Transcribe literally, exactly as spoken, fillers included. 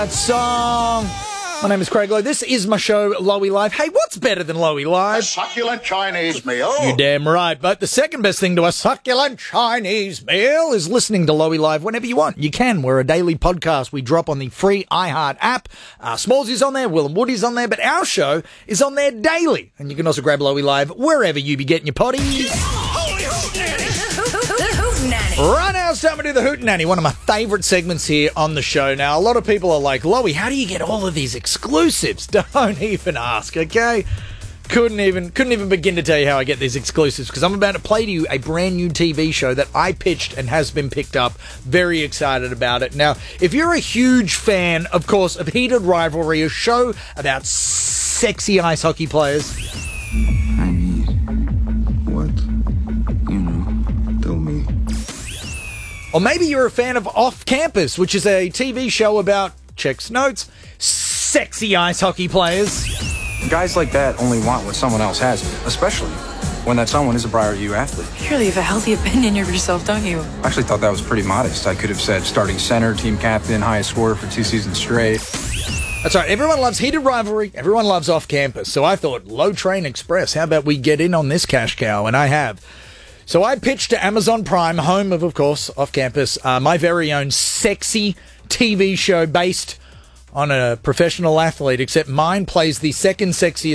That song. My name is Craig Lowe. This is my show, Lowy Live. Hey, what's better than Lowy Live? A succulent Chinese meal. You're damn right. But the second best thing to a succulent Chinese meal is listening to Lowy Live whenever you want. You can. We're a daily podcast. We drop on the free iHeart app. Uh, Smallsy's on there. Will and Woody's on there. But our show is on there daily. And you can also grab Lowy Live wherever you be getting your potties. Right now, it's time to do the Hootenanny, one of my favourite segments here on the show. Now, a lot of people are like, Lowy, how do you get all of these exclusives? Don't even ask, okay? Couldn't even couldn't even begin to tell you how I get these exclusives, because I'm about to play to you a brand new T V show that I pitched and has been picked up. Very excited about it. Now, if you're a huge fan, of course, of Heated Rivalry, a show about sexy ice hockey players... I need what, you know, do me. Or maybe you're a fan of Off Campus, which is a T V show about, checks notes, sexy ice hockey players. Guys like that only want what someone else has, especially when that someone is a Briar U athlete. You really have a healthy opinion of yourself, don't you? I actually thought that was pretty modest. I could have said starting center, team captain, highest scorer for two seasons straight. That's right. Everyone loves Heated Rivalry. Everyone loves Off Campus. So I thought, Low Train Express, how about we get in on this cash cow? And I have. So I pitched to Amazon Prime, home of, of course, Off Campus, uh, my very own sexy T V show based on a professional athlete, except mine plays the second sexiest